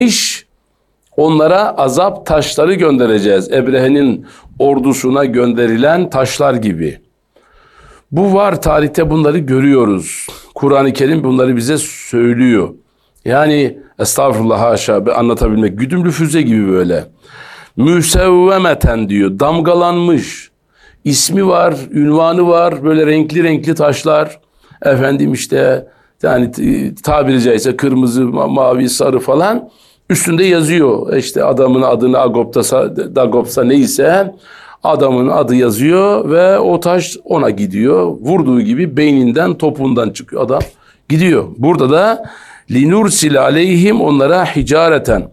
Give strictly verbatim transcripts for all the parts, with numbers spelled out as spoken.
onlara azap taşları göndereceğiz. Ebrehe'nin ordusuna gönderilen taşlar gibi. Bu var, tarihte bunları görüyoruz. Kur'an-ı Kerim bunları bize söylüyor. Yani estağfurullah, haşa, anlatabilmek güdümlü füze gibi böyle. Müsevvemeten diyor, damgalanmış. İsmi var, ünvanı var, böyle renkli renkli taşlar. Efendim işte yani tabiri caizse kırmızı, mavi, sarı falan. Üstünde yazıyor işte adamın adını, Agopta'sa, Dagopsa neyse adamın adı yazıyor ve o taş ona gidiyor. Vurduğu gibi beyninden, topuğundan çıkıyor adam, gidiyor. Burada da linursil aleyhim, onlara hicareten,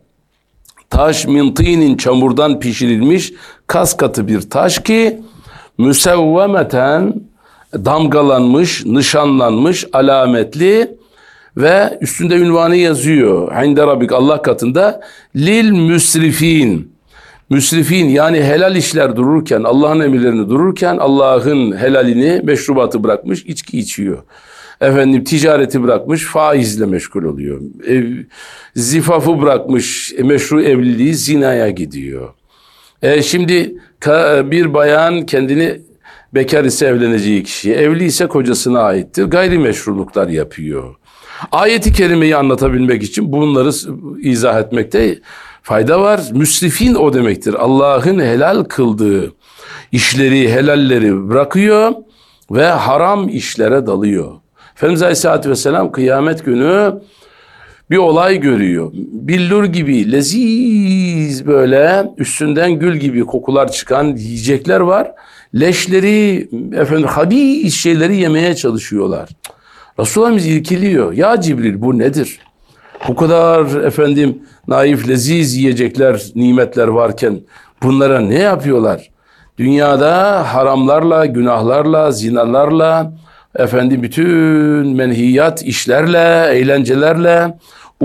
taş min tinin, çamurdan pişirilmiş kas katı bir taş ki müsevvemeten, damgalanmış, nişanlanmış, alametli ve üstünde ünvanı yazıyor. İnde Rabbik, Allah katında, lil müsrifin. Müsrifin yani helal işler dururken, Allah'ın emirlerini dururken Allah'ın helalini, meşrubatı bırakmış, içki içiyor. Efendim ticareti bırakmış, faizle meşgul oluyor. Ev, zifafı bırakmış, meşru evliliği zinaya gidiyor. E şimdi bir bayan kendini bekar ise evleneceği kişiye, evli ise kocasına aittir. Gayrimeşruluklar yapıyor. Ayet-i kerimeyi anlatabilmek için bunları izah etmekte fayda var. Müsrifin o demektir. Allah'ın helal kıldığı işleri, helalleri bırakıyor ve haram işlere dalıyor. Efendimiz Aleyhisselatü Vesselam kıyamet günü bir olay görüyor. Billur gibi leziz, böyle üstünden gül gibi kokular çıkan yiyecekler var. Leşleri, efendim habis şeyleri yemeye çalışıyorlar. Resulullah irkiliyor. Ya Cibril, bu nedir? Bu kadar efendim naif, leziz yiyecekler, nimetler varken bunlara ne yapıyorlar? Dünyada haramlarla, günahlarla, zinalarla, efendim bütün menhiyat işlerle, eğlencelerle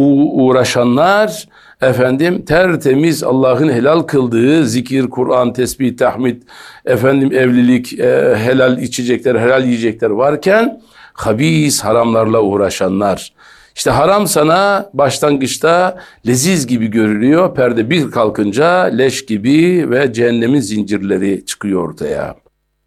uğraşanlar, efendim tertemiz Allah'ın helal kıldığı zikir, Kur'an, tesbih, tahmid, efendim evlilik, e, helal içecekler, helal yiyecekler varken habis haramlarla uğraşanlar. İşte haram sana başlangıçta leziz gibi görülüyor. Perde bir kalkınca leş gibi ve cehennemin zincirleri çıkıyor ortaya.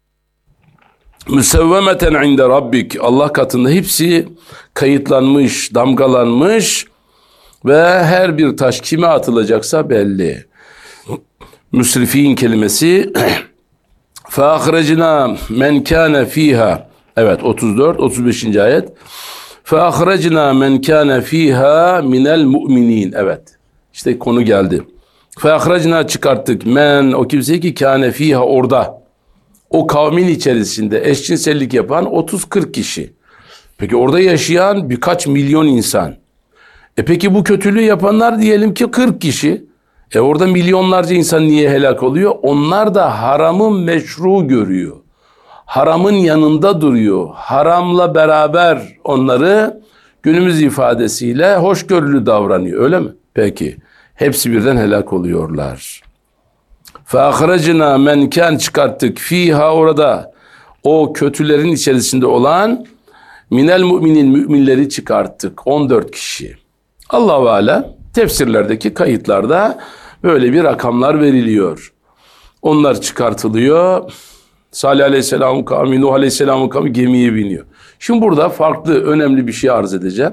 Müsevvemeten inde Rabbik, Allah katında hepsi kayıtlanmış, damgalanmış ve her bir taş kime atılacaksa belli. Müsrifin kelimesi فَاَخْرَجْنَا مَنْ كَانَ ف۪يهَا. Evet, otuz dört otuz beşinci ayet. فَاَخْرَجْنَا مَنْ كَانَ ف۪يهَا مِنَ الْمُؤْمِنِينَ. Evet, işte konu geldi. فَاَخْرَجْنَا çıkarttık. Men, o kimse ki kâne fîhâ, orada. O kavmin içerisinde eşcinsellik yapan otuz kırk kişi. Peki orada yaşayan birkaç milyon insan. E peki bu kötülüğü yapanlar diyelim ki kırk kişi. E orada milyonlarca insan niye helak oluyor? Onlar da haramı meşru görüyor. Haramın yanında duruyor. Haramla beraber onları günümüz ifadesiyle hoşgörülü davranıyor. Öyle mi? Peki. Hepsi birden helak oluyorlar. فَاَخْرَجْنَا مَنْ كَانْ çıkarttık. Fiha, orada o kötülerin içerisinde olan minel müminin, müminleri çıkarttık. on dört kişi. Allah-u Alem tefsirlerdeki kayıtlarda böyle bir rakamlar veriliyor. Onlar çıkartılıyor. Salih Aleyhisselam'ın kavmi, Nuh Aleyhisselam'ın kavmi gemiye biniyor. Şimdi burada farklı, önemli bir şey arz edeceğim.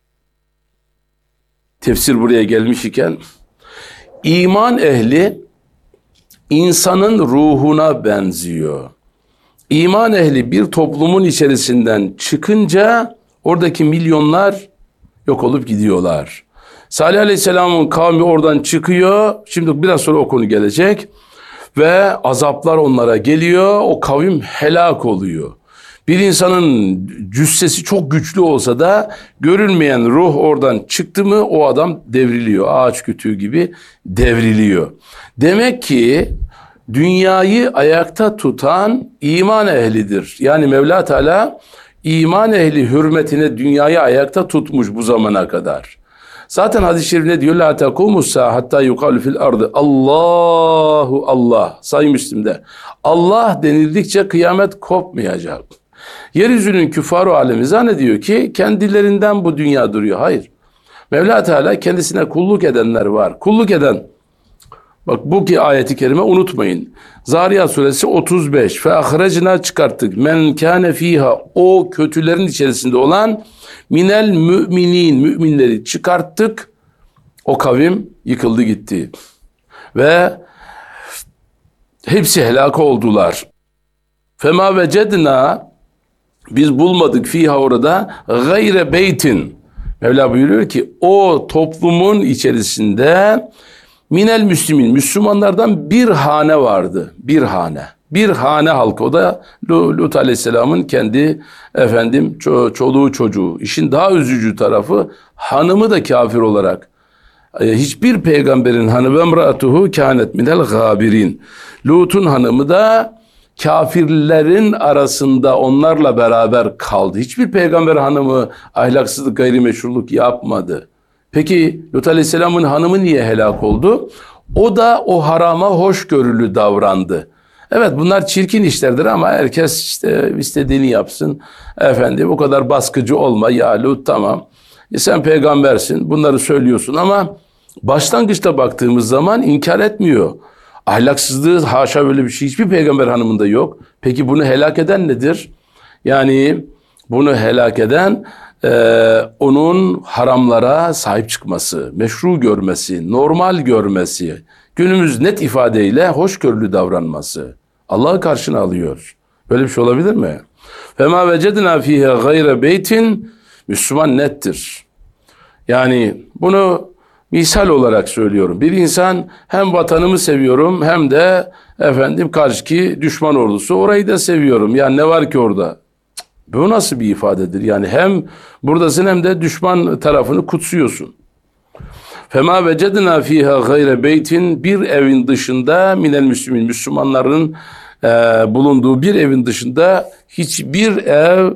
Tefsir buraya gelmiş iken, iman ehli insanın ruhuna benziyor. İman ehli bir toplumun içerisinden çıkınca oradaki milyonlar yok olup gidiyorlar. Salih Aleyhisselam'ın kavmi oradan çıkıyor. Şimdi biraz sonra o konu gelecek. Ve azaplar onlara geliyor. O kavim helak oluyor. Bir insanın cüssesi çok güçlü olsa da görünmeyen ruh oradan çıktı mı o adam devriliyor. Ağaç kütüğü gibi devriliyor. Demek ki dünyayı ayakta tutan iman ehlidir. Yani Mevla Teala iman ehli hürmetine dünyayı ayakta tutmuş bu zamana kadar. Zaten hadis-i şerifte diyor la takumus-saa hatta yukalu fil ardı Allahu Allah. Sahih Müslim'de. Allah denildikçe kıyamet kopmayacak. Yeryüzünün küfar-ı alemi zannediyor ki kendilerinden bu dünya duruyor. Hayır. Mevla Teala kendisine kulluk edenler var. Kulluk eden, bak bu ki ayeti kerime unutmayın. Zariyat suresi otuz beş. Fe ahrecna çıkarttık. Men kâne fîhâ, o kötülerin içerisinde olan minel müminin, müminleri çıkarttık. O kavim yıkıldı gitti. Ve hepsi helak oldular. Fema vecedna, biz bulmadık fiha orada gayre beytin. Mevla buyuruyor ki o toplumun içerisinde minel müslimin, Müslümanlardan bir hane vardı. Bir hane. Bir hane halkı. O da Lut Aleyhisselam'ın kendi efendim ço- çoluğu çocuğu. İşin daha üzücü tarafı, hanımı da kafir olarak. Hiçbir peygamberin hanımı emratuhu kânet minel gâbirin. Lut'un hanımı da kafirlerin arasında onlarla beraber kaldı. Hiçbir peygamber hanımı ahlaksızlık, gayrimeşruluk yapmadı. Peki Lut Aleyhisselam'ın hanımı niye helak oldu? O da o harama hoşgörülü davrandı. Evet, bunlar çirkin işlerdir ama herkes işte istediğini yapsın. Efendim o kadar baskıcı olma ya Lut, tamam. E sen peygambersin, bunları söylüyorsun ama başlangıçta baktığımız zaman inkar etmiyor. Ahlaksızlığı haşa, böyle bir şey hiçbir peygamber hanımında yok. Peki bunu helak eden nedir? Yani bunu helak eden e, onun haramlara sahip çıkması, meşru görmesi, normal görmesi, günümüz net ifadeyle hoşgörülü davranması. Allah'ı karşına alıyor. Böyle bir şey olabilir mi? Fema vecedna fiha gayre beytin, Müslüman nettir. Yani bunu misal olarak söylüyorum. Bir insan hem vatanımı seviyorum hem de efendim karşıki düşman ordusu, orayı da seviyorum. Yani ne var ki orada? Cık, bu nasıl bir ifadedir? Yani hem buradasın hem de düşman tarafını kutsuyorsun. Fema vecedna fiha gayre beytin, bir evin dışında minel müslümin, Müslümanların e, bulunduğu bir evin dışında hiçbir ev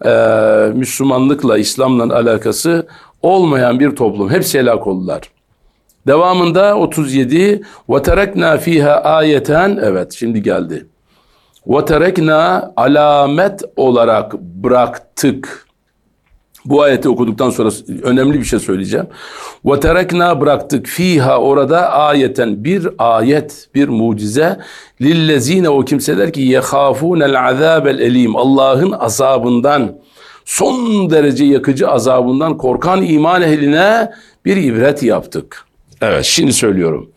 e, Müslümanlıkla, İslam'la alakası olmayan bir toplum. Hepsi helak oldular. Devamında otuz yedi ve terekna fiha ayeten, evet şimdi geldi. Ve terekna, alamet olarak bıraktık. Bu ayeti okuduktan sonra önemli bir şey söyleyeceğim. Ve terekna, bıraktık, fiha orada ayeten, bir ayet, bir mucize, lillezine, o kimseler ki yehafûnel azâbel elîm, Allah'ın azabından, son derece yakıcı azabından korkan iman ehline bir ibret yaptık. Evet, şimdi söylüyorum.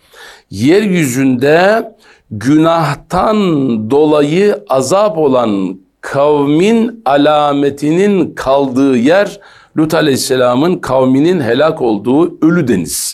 Yeryüzünde günahtan dolayı azap olan kavmin alametinin kaldığı yer, Lut Aleyhisselam'ın kavminin helak olduğu Ölü Deniz.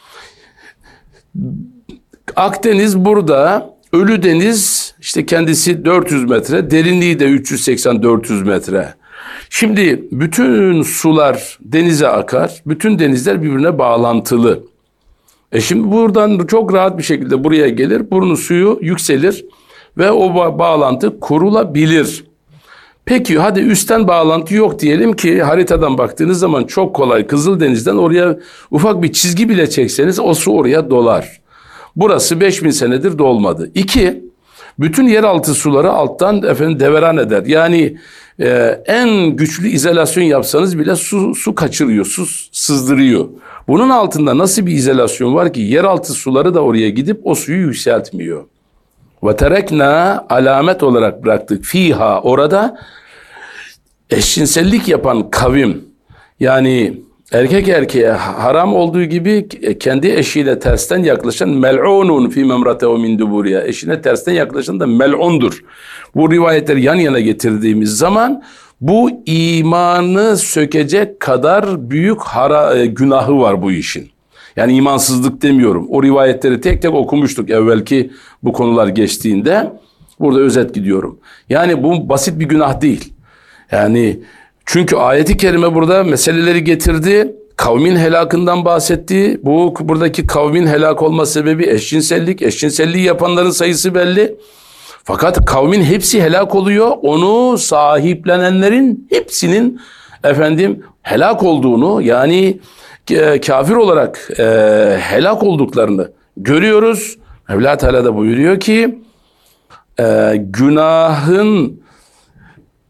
Akdeniz burada, Ölü Deniz işte kendisi dört yüz metre, derinliği de üç yüz seksen dört yüz metre. Şimdi bütün sular denize akar, bütün denizler birbirine bağlantılı. E şimdi buradan çok rahat bir şekilde buraya gelir, burnu suyu yükselir ve o ba- bağlantı kurulabilir. Peki hadi üstten bağlantı yok diyelim ki, haritadan baktığınız zaman çok kolay, Kızıldeniz'den oraya ufak bir çizgi bile çekseniz o su oraya dolar. Burası beş bin senedir dolmadı. İki, bütün yeraltı suları alttan efendim deveran eder. Yani e, en güçlü izolasyon yapsanız bile su, su kaçırıyor, su sızdırıyor. Bunun altında nasıl bir izolasyon var ki yeraltı suları da oraya gidip o suyu yükseltmiyor. Ve terekna, alamet olarak bıraktık, fiha orada eşcinsellik yapan kavim, yani erkek erkeğe haram olduğu gibi kendi eşiyle tersten yaklaşan, mel'unun fi memratehu min duburiya, eşine tersten yaklaşan da mel'undur. Bu rivayetleri yan yana getirdiğimiz zaman bu imanı sökecek kadar büyük hara, e, günahı var bu işin. Yani imansızlık demiyorum. O rivayetleri tek tek okumuştuk evvelki bu konular geçtiğinde. Burada özet gidiyorum. Yani bu basit bir günah değil. Yani çünkü ayeti kerime burada meseleleri getirdi. Kavmin helakından bahsetti. Bu buradaki kavmin helak olma sebebi eşcinsellik. Eşcinselliği yapanların sayısı belli. Fakat kavmin hepsi helak oluyor. Onu sahiplenenlerin hepsinin efendim helak olduğunu, yani e, kafir olarak e, helak olduklarını görüyoruz. Mevla Teala da buyuruyor ki e, günahın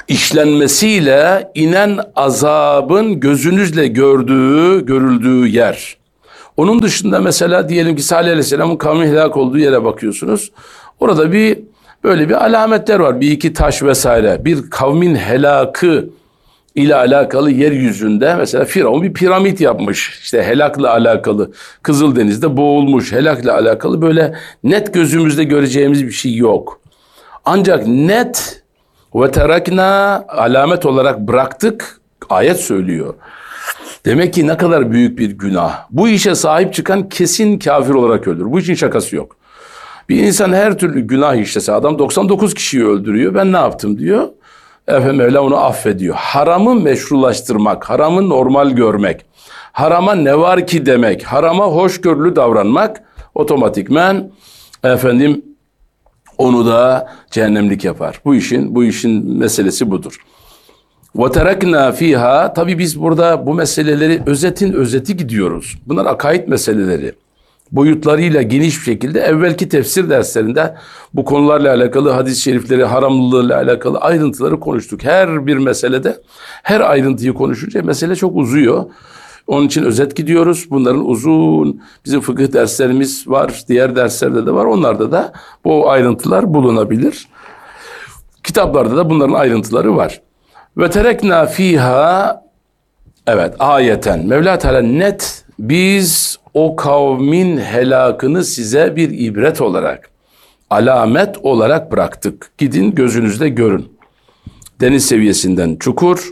işlenmesiyle inen azabın gözünüzle gördüğü, görüldüğü yer. Onun dışında mesela diyelim ki Salih Aleyhisselam'ın kavmi helak olduğu yere bakıyorsunuz. Orada bir böyle bir alametler var. Bir iki taş vesaire. Bir kavmin helakı ile alakalı yeryüzünde mesela Firavun bir piramit yapmış. İşte helakla alakalı. Kızıldeniz'de boğulmuş. Helakla alakalı böyle net gözümüzde göreceğimiz bir şey yok. Ancak net ve terakna alamet olarak bıraktık ayet söylüyor. Demek ki ne kadar büyük bir günah. Bu işe sahip çıkan kesin kafir olarak öldürür. Bu işin şakası yok. Bir insan her türlü günah işlese, adam doksan dokuz kişiyi öldürüyor. Ben ne yaptım diyor. Efendim Mevla onu affediyor. Haramı meşrulaştırmak, haramı normal görmek, harama ne var ki demek, harama hoşgörülü davranmak otomatikmen efendim onu da cehennemlik yapar. Bu işin bu işin meselesi budur. وَتَرَكْنَا ف۪يهَا Tabi biz burada bu meseleleri özetin özeti gidiyoruz. Bunlar akaid meseleleri. Boyutlarıyla geniş bir şekilde evvelki tefsir derslerinde bu konularla alakalı hadis-i şerifleri, haramlılığıyla alakalı ayrıntıları konuştuk. Her bir meselede her ayrıntıyı konuşunca mesele çok uzuyor. Onun için özet gidiyoruz. Bunların uzun bizim fıkıh derslerimiz var. Diğer derslerde de var. Onlarda da bu ayrıntılar bulunabilir. Kitaplarda da bunların ayrıntıları var. Ve terekna fiha evet ayeten Mevla Teala net biz o kavmin helakını size bir ibret olarak alamet olarak bıraktık. Gidin gözünüzde görün. Deniz seviyesinden çukur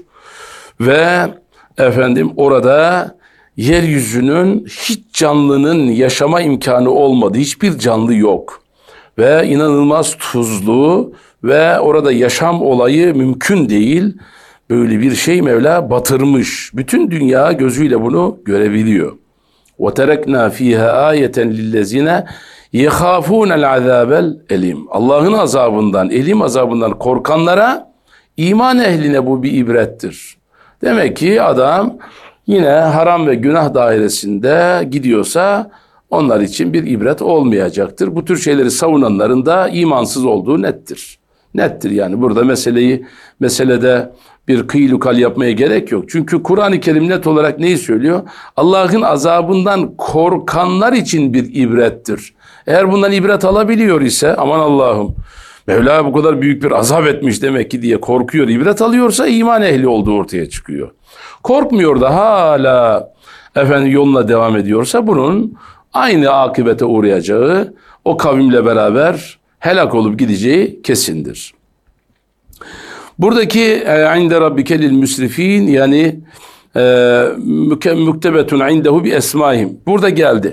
ve efendim orada yeryüzünün hiç canlının yaşama imkanı olmadığı hiçbir canlı yok. Ve inanılmaz tuzlu ve orada yaşam olayı mümkün değil. Böyle bir şey Mevla batırmış. Bütün dünya gözüyle bunu görebiliyor. وَتَرَكْنَا ف۪يهَا آيَةً لِلَّذ۪ينَ يَخَافُونَ الْعَذَابَ الْاَلِيمِ Allah'ın azabından, elim azabından korkanlara, iman ehline bu bir ibrettir. Demek ki adam yine haram ve günah dairesinde gidiyorsa onlar için bir ibret olmayacaktır. Bu tür şeyleri savunanların da imansız olduğu nettir. Nettir yani burada meseleyi, meselede bir kıylukal yapmaya gerek yok. Çünkü Kur'an-ı Kerim net olarak neyi söylüyor? Allah'ın azabından korkanlar için bir ibrettir. Eğer bundan ibret alabiliyor ise aman Allah'ım Mevla bu kadar büyük bir azap etmiş demek ki diye korkuyor, ibret alıyorsa iman ehli olduğu ortaya çıkıyor. Korkmuyor da hala efendim yoluna devam ediyorsa bunun aynı akıbete uğrayacağı, o kavimle beraber helak olup gideceği kesindir. Buradaki inde rabbike lil müsrifin yani müktebetun indehu bi esmaihim. Burada geldi.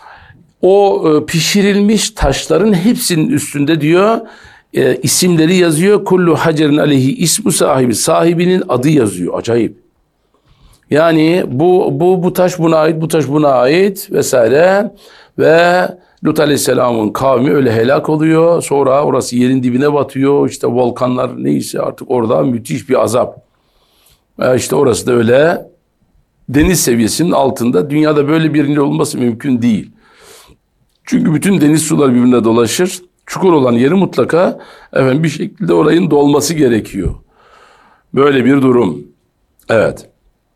O pişirilmiş taşların hepsinin üstünde diyor e, isimleri yazıyor. Kullu hacerin aleyhi ismu sahibi. Sahibinin adı yazıyor. Acayip. Yani bu bu bu taş buna ait, bu taş buna ait vesaire ve Lut Aleyhisselam'ın kavmi öyle helak oluyor. Sonra orası yerin dibine batıyor. İşte volkanlar neyse artık orada müthiş bir azap. E işte orası da öyle deniz seviyesinin altında. Dünyada böyle birinin olması mümkün değil. Çünkü bütün deniz suları birbirine dolaşır. Çukur olan yeri mutlaka efendim bir şekilde orayın dolması gerekiyor. Böyle bir durum. Evet.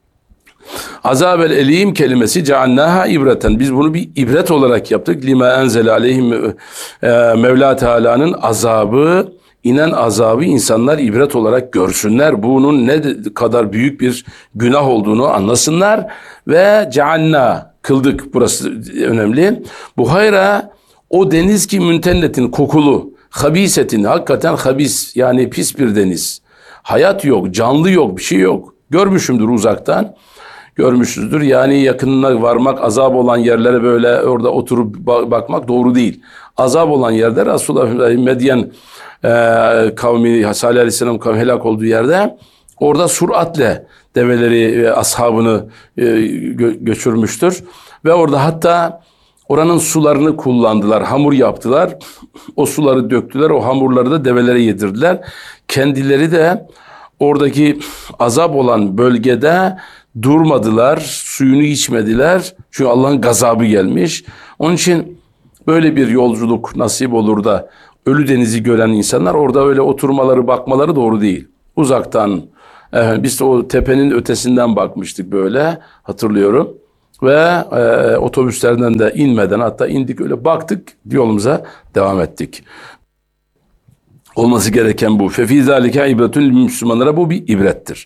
Azabel elim kelimesi ceannaha ibreten. Biz bunu bir ibret olarak yaptık. Lima enzele aleyhim Mevla Teala'nın azabı, inen azabı insanlar ibret olarak görsünler. Bunun ne kadar büyük bir günah olduğunu anlasınlar. Ve ceanna kıldık. Burası önemli. Buhayra o deniz ki müntennetin kokulu, habisetin hakikaten habis yani pis bir deniz. Hayat yok, canlı yok, bir şey yok. Görmüşümdür uzaktan. Görmüşüzdür. Yani yakınına varmak, azap olan yerlere böyle orada oturup bakmak doğru değil. Azap olan yerde Resulullah Medyen e, kavmi, Salih Aleyhisselam kavmi helak olduğu yerde orada suratle develeri, e, ashabını e, gö- göçürmüştür. Ve orada hatta oranın sularını kullandılar, hamur yaptılar. O suları döktüler, o hamurları da develere yedirdiler. Kendileri de oradaki azap olan bölgede durmadılar, suyunu içmediler. Çünkü Allah'ın gazabı gelmiş. Onun için böyle bir yolculuk nasip olur da ölü denizi gören insanlar orada öyle oturmaları, bakmaları doğru değil. uzaktan, efendim, biz de o tepenin ötesinden bakmıştık böyle, hatırlıyorum. Ve e, otobüslerden de inmeden, hatta indik öyle baktık, yolumuza devam ettik. Olması gereken bu. Fefî zâlike ibretun Müslümanlara, bu bir ibrettir.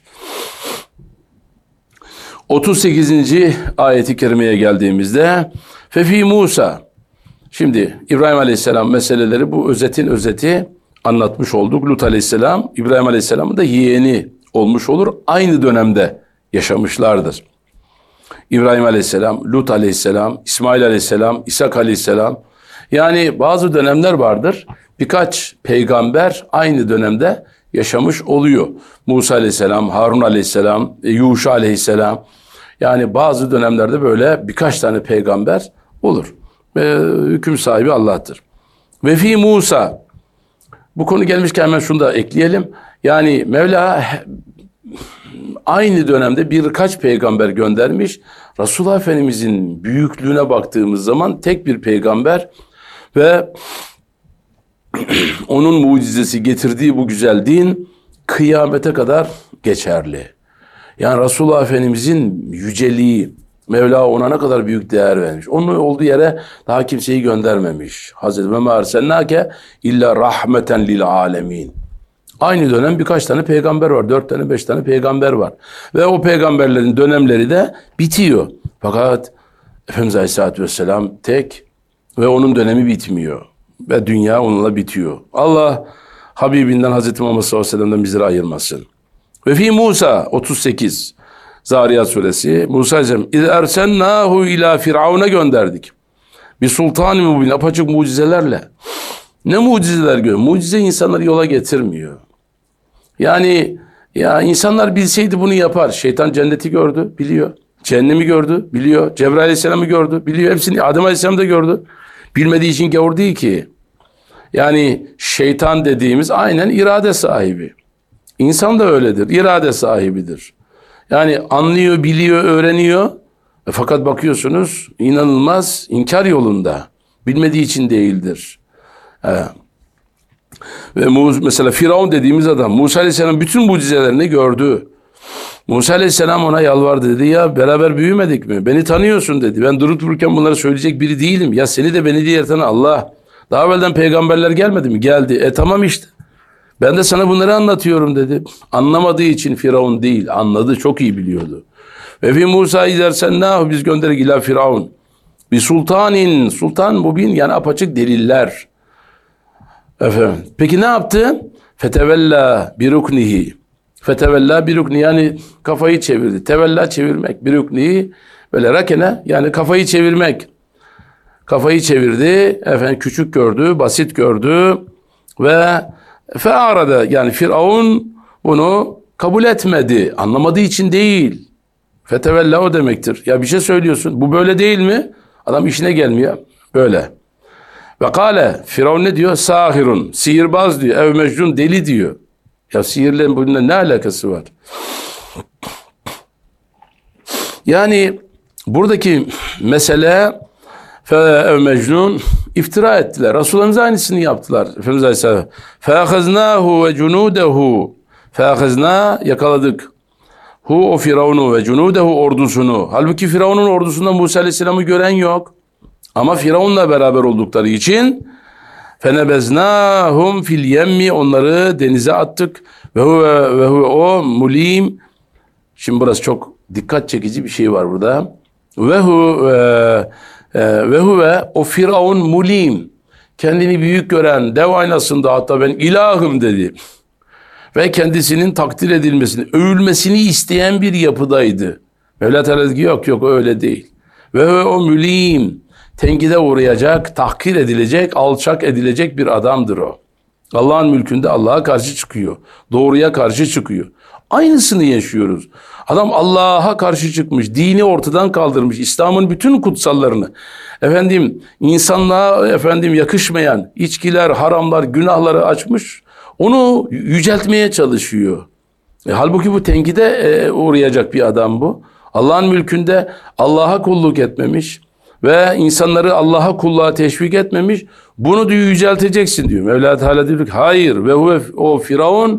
otuz sekizinci ayeti kerimeye geldiğimizde Fefî Musa. Şimdi İbrahim Aleyhisselam meseleleri, bu özetin özeti anlatmış olduk. Lut Aleyhisselam, İbrahim Aleyhisselam'ın da yeğeni olmuş olur. Aynı dönemde yaşamışlardır. İbrahim Aleyhisselam, Lut Aleyhisselam, İsmail Aleyhisselam, İshak Aleyhisselam. Yani bazı dönemler vardır. Birkaç peygamber aynı dönemde yaşamış oluyor. Musa Aleyhisselam, Harun Aleyhisselam, Yuşa Aleyhisselam. Yani bazı dönemlerde böyle birkaç tane peygamber olur. Ve hüküm sahibi Allah'tır. Ve fi Musa. Bu konu gelmişken hemen şunu da ekleyelim. Yani Mevla aynı dönemde birkaç peygamber göndermiş. Resulullah Efendimizin büyüklüğüne baktığımız zaman tek bir peygamber ve onun mucizesi, getirdiği bu güzel din kıyamete kadar geçerli. Yani Resulullah Efendimizin yüceliği, Mevla ona ne kadar büyük değer vermiş. Onun olduğu yere daha kimseyi göndermemiş. Hazreti ve mâ ersennâke illa rahmeten lil âlemin. Aynı dönem birkaç tane peygamber var. Dört tane, beş tane peygamber var. Ve o peygamberlerin dönemleri de bitiyor. Fakat Efendimiz Aleyhisselatü Vesselam tek ve onun dönemi bitmiyor. Ve dünya onunla bitiyor. Allah Habibinden, Hazreti Muhammed sallallahu aleyhi ve sellem'den bizleri ayırmasın. Ve fi Musa otuz sekiz Zariyat suresi. Musa Aleyhisselam İz ersennâhu ilâ firavuna gönderdik. Bir sultan-ı mübin, apaçık mucizelerle. Ne mucizeler görüyor? Mucize insanları yola getirmiyor. Yani ya insanlar bilseydi bunu yapar. Şeytan cenneti gördü, biliyor. Cehennemi gördü, biliyor. Cebrail Aleyhisselam'ı gördü, biliyor. Hepsini Adem Aleyhisselam da gördü. Bilmediği için gavur değil ki. Yani şeytan dediğimiz aynen irade sahibi. İnsan da öyledir. İrade sahibidir. Yani anlıyor, biliyor, öğreniyor. E fakat bakıyorsunuz inanılmaz inkar yolunda. Bilmediği için değildir. He. Ve mesela Firavun dediğimiz adam Musa Aleyhisselam bütün mucizelerini gördü. Musa Aleyhisselam ona yalvardı, dedi ya beraber büyümedik mi? Beni tanıyorsun dedi. Ben durup dururken bunları söyleyecek biri değilim. Ya seni de beni de yaratan Allah. Daha evvelden peygamberler gelmedi mi? Geldi. E tamam işte. Ben de sana bunları anlatıyorum dedi. Anlamadığı için Firavun değil. Anladı. Çok iyi biliyordu. Ve fi Musa izersen ne biz gönderdik ila Firavun. Bir sultanin. Sultan mubin yani apaçık deliller. Efendim. Peki ne yaptı? Fetevella biruknihi. Fetevella birukni yani kafayı çevirdi. Tevella çevirmek. Biruknihi böyle rakene yani kafayı çevirmek. Kafayı çevirdi. Efendim küçük gördü, basit gördü ve fearada yani Firavun bunu kabul etmedi. Anlamadığı için değil. Fetevella o demektir. Ya bir şey söylüyorsun. Bu böyle değil mi? Adam işine gelmiyor. Böyle. Ve kâle Firavun ne diyor? Sahirun. Sihirbaz diyor. Ev mecnun deli diyor. Ya sihirle bununla ne alakası var? Yani buradaki mesele ev mecnun iftira ettiler. Resulullah'ımız aynısını yaptılar. Efendimiz Aleyhisselam. Feâkhaznâhu ve cunûdehu. Feâkhazna yakaladık. Hu o Firavun'u ve cunudehu ordusunu. Halbuki Firavun'un ordusunda Musa Aleyhisselam'ı gören yok. Ama Firavun'la beraber oldukları için fenebeznâhum fil yemmi onları denize attık. Ve huve ve huve o mulim. Şimdi burası çok dikkat çekici bir şey var burada. Ve hu ve huve o Firavun mulim. Kendini büyük gören dev aynasında hatta ben ilahım dedi. Ve kendisinin takdir edilmesini, övülmesini isteyen bir yapıdaydı. Mevla Teala dedi ki yok yok öyle değil. Ve o mülim, tenkide uğrayacak, tahkir edilecek, alçak edilecek bir adamdır o. Allah'ın mülkünde Allah'a karşı çıkıyor. Doğruya karşı çıkıyor. Aynısını yaşıyoruz. Adam Allah'a karşı çıkmış, dini ortadan kaldırmış, İslam'ın bütün kutsallarını, efendim insanlığa efendim yakışmayan içkiler, haramlar, günahları açmış. Onu yüceltmeye çalışıyor. E, halbuki bu tenkide e, uğrayacak bir adam bu. Allah'ın mülkünde Allah'a kulluk etmemiş ve insanları Allah'a kulluğa teşvik etmemiş. Bunu diyor yücelteceksin diyor. Mevla Teala diyor ki hayır ve huve o Firavun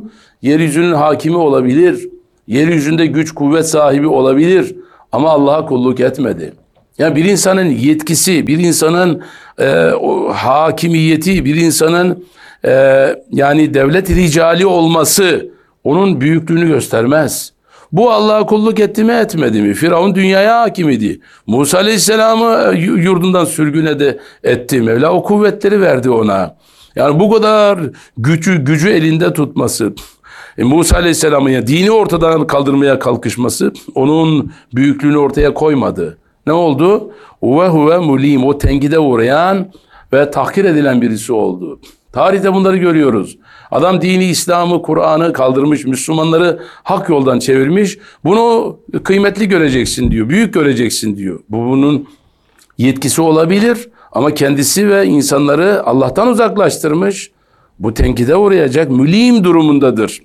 yeryüzünün hakimi olabilir, yeryüzünde güç kuvvet sahibi olabilir ama Allah'a kulluk etmedi. Yani bir insanın yetkisi, bir insanın e, o hakimiyeti, bir insanın e, yani devlet ricali olması onun büyüklüğünü göstermez. Bu Allah'a kulluk etti mi etmedi mi? Firavun dünyaya hakim idi. Musa Aleyhisselam'ı yurdundan sürgün ede, etti. Mevla o kuvvetleri verdi ona. Yani bu kadar gücü, gücü elinde tutması, e, Musa Aleyhisselam'ın ya dini ortadan kaldırmaya kalkışması onun büyüklüğünü ortaya koymadı. Ne oldu? Ve huve mulim, o tenkide uğrayan ve tahkir edilen birisi oldu. Tarihte bunları görüyoruz. Adam dini İslam'ı, Kur'an'ı kaldırmış, Müslümanları hak yoldan çevirmiş. Bunu kıymetli göreceksin diyor, büyük göreceksin diyor. Bu bunun yetkisi olabilir ama kendisi ve insanları Allah'tan uzaklaştırmış. Bu tenkide uğrayacak, mülim durumundadır.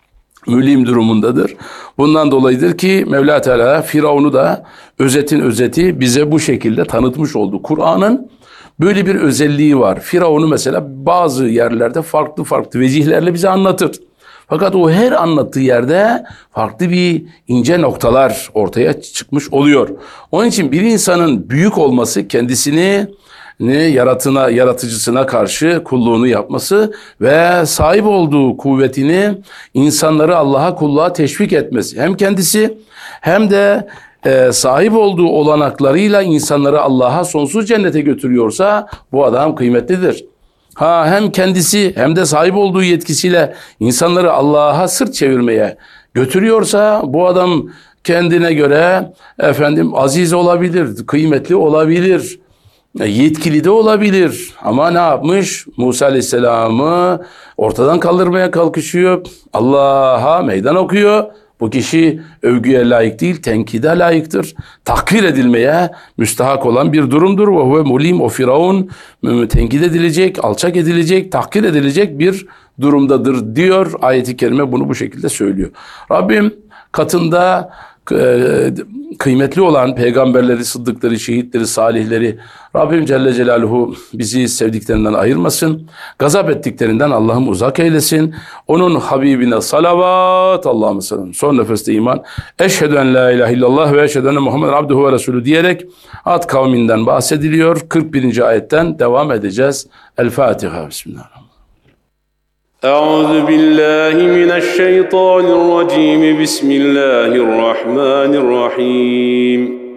Mülim durumundadır. Bundan dolayıdır ki Mevla Teala Firavun'u da özetin özeti bize bu şekilde tanıtmış oldu. Kur'an'ın böyle bir özelliği var. Firavun'u mesela bazı yerlerde farklı farklı vecihlerle bize anlatır. Fakat o her anlattığı yerde farklı bir ince noktalar ortaya çıkmış oluyor. Onun için bir insanın büyük olması kendisini ne yaratına, yaratıcısına karşı kulluğunu yapması ve sahip olduğu kuvvetini insanları Allah'a kulluğa teşvik etmesi. Hem kendisi hem de e, sahip olduğu olanaklarıyla insanları Allah'a sonsuz cennete götürüyorsa bu adam kıymetlidir. Ha hem kendisi hem de sahip olduğu yetkisiyle insanları Allah'a sırt çevirmeye götürüyorsa bu adam kendine göre efendim aziz olabilir, kıymetli olabilir. Yetkili de olabilir ama ne yapmış? Musa Aleyhisselam'ı ortadan kaldırmaya kalkışıyor. Allah'a meydan okuyor. Bu kişi övgüye layık değil, tenkide layıktır. Tahkir edilmeye müstahak olan bir durumdur. Ve huve mulim, o Firavun tenkit edilecek, alçak edilecek, tahkir edilecek bir durumdadır diyor. Ayet-i kerime bunu bu şekilde söylüyor. Rabbim katında kıymetli olan peygamberleri, sıddıkları, şehitleri, salihleri Rabbim Celle Celaluhu bizi sevdiklerinden ayırmasın. Gazap ettiklerinden Allah'ım uzak eylesin. Onun Habibine salavat, Allah'ım sallam. Son nefeste iman. Eşhedü en la ilahe illallah ve eşhedü enne Muhammed abduhu ve resulü diyerek Ad kavminden bahsediliyor. kırk birinci ayetten devam edeceğiz. El Fatiha. Bismillahirrahmanirrahim. أعوذ بالله من الشيطان الرجيم بسم الله الرحمن الرحيم